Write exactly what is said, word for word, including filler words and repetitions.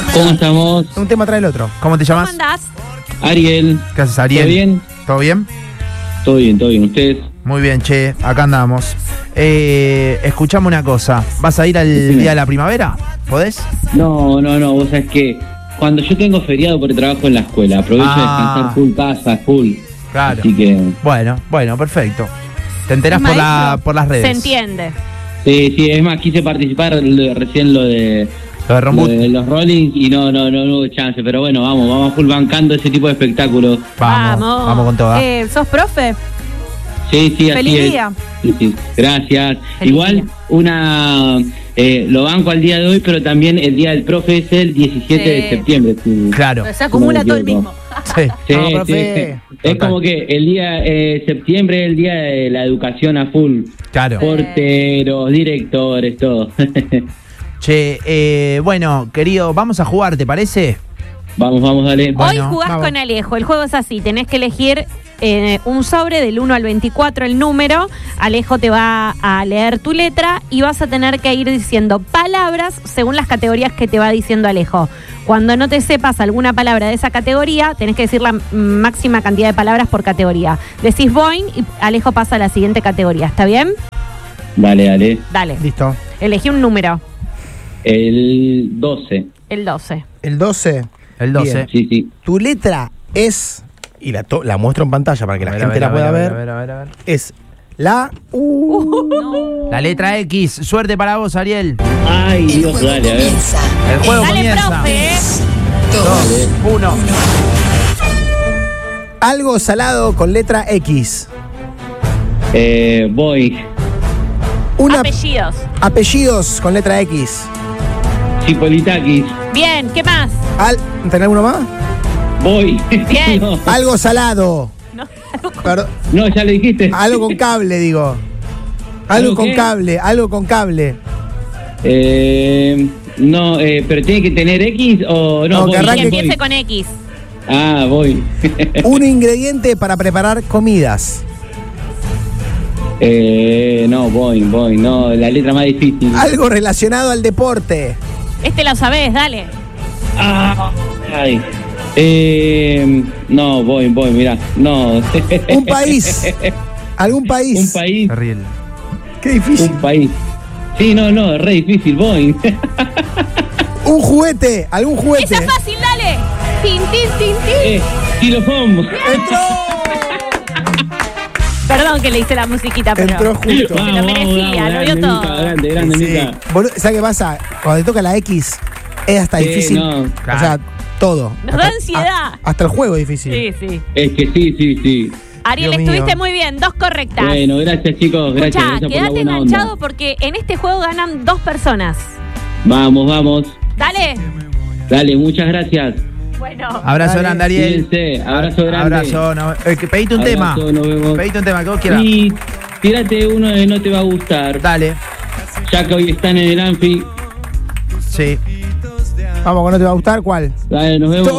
¿Cómo estamos? Un tema trae el otro. ¿Cómo te llamas? ¿Cómo andás? Ariel. ¿Qué haces, Ariel? ¿Todo bien? ¿Todo bien? Todo bien, todo bien. ¿Ustedes? Muy bien, che, acá andamos. Eh, escuchame una cosa. ¿Vas a ir al Sí. día de la primavera? ¿Podés? No, no, no. Vos sabés que cuando yo tengo feriado porque trabajo en la escuela, aprovecho Ah. de descansar full casa, full. Claro. Así que... Bueno, bueno, perfecto. Te enterás por, la, Maestro, por las redes. Se entiende. Sí, sí, es más, quise participar lo- recién lo de... Lo de lo Rombut. de los Rollings y no, no, no, no hubo chance. Pero bueno, vamos, vamos full bancando ese tipo de espectáculos. Vamos, vamos con toda. Eh, ¿Sos profe? Sí, sí, así Feliz es. día. Sí, sí. Gracias. Feliz Igual, día. una... Eh, lo banco al día de hoy, pero también el día del profe es el diecisiete Sí. de septiembre. Sí. Claro. Se acumula No me todo el equivoco. mismo. Sí. Sí, No, sí. profe. Es Total. como que el día eh, septiembre es el día de la educación a full. Claro. Porteros, directores, todo. Che, eh, bueno, querido, vamos a jugar, ¿te parece? Vamos, vamos, dale. Bueno, Hoy jugás vamos. con Alejo. El juego es así. Tenés que elegir eh, un sobre del uno al veinticuatro, el número. Alejo te va a leer tu letra y vas a tener que ir diciendo palabras según las categorías que te va diciendo Alejo. Cuando no te sepas alguna palabra de esa categoría, tenés que decir la m- máxima cantidad de palabras por categoría. Decís Boing y Alejo pasa a la siguiente categoría. ¿Está bien? Dale, dale. Dale. Listo. Elegí un número. El doce. El doce. El doce. El doce. Bien. Sí, sí. Tu letra es, y la, to- la muestro en pantalla para que la A ver, gente a ver, la a pueda ver, ver, a ver, a ver, a ver. es la U. La letra X. Suerte para vos, Ariel. Ay, Dios, dale, a ver. El juego Dale, comienza. profe. ¿eh? Dos, uno. Algo salado con letra X. Eh, voy. Una, Apellidos. apellidos con letra X. Chipolitakis. Bien, ¿qué más? Al, ¿tenés alguno más? Voy. Bien. no, Algo salado. No. Perdón, no, ya lo dijiste. algo con cable, digo. Algo ¿Algo con qué? cable, algo con cable. Eh, no, eh, pero tiene que tener X o no. No, voy, que Que arranque. voy. empiece con X. Ah, voy. Un ingrediente para preparar comidas. eh, no, voy, voy. No, la letra más difícil. Algo relacionado al deporte. Este lo sabés, dale. Ah, ay. Eh, no, voy, voy, mirá. No. Un país. Algún país. Un país. Terrible. Qué difícil. Un país. Sí, no, no, es re difícil, voy. Un juguete. Algún juguete. Esa es fácil, dale. Tin, tin, tin, tin. eh, xilofón. Entró. Perdón que le hice la musiquita, pero Entró justo. se lo merecía, lo vio grande, todo. Mica, grande, grande, Sí. Mica. Boludo, ¿sabes qué pasa? Cuando te toca la X, es hasta Sí, difícil. no. O sea, todo. Nos Hasta- da ansiedad. a- hasta el juego es difícil. Sí, sí. Es que sí, sí, sí. Ariel, Dios estuviste mío. muy bien, dos correctas. Bueno, gracias, chicos. Gracias, Escuchá, gracias por la quédate buena enganchado onda. porque en este juego ganan dos personas. Vamos, vamos. Dale. Dale, muchas gracias. Bueno. Abrazo Dale. grande, Ariel. Cuídense, abrazo grande. Abrazo. No, eh, que pedite un tema. Abrazo, nos vemos. Pedite un tema que vos quieras. Y tírate uno de No Te Va a Gustar. Dale. Ya que hoy están en el Anfi. Sí. Vamos, que no te va a gustar, ¿cuál? Dale, nos vemos.